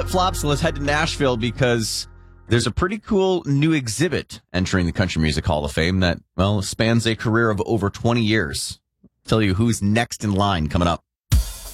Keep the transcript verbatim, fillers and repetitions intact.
Flops, let's head to Nashville because there's a pretty cool new exhibit entering the Country Music Hall of Fame that, well, spans a career of over twenty years. I'll tell you who's next in line coming up.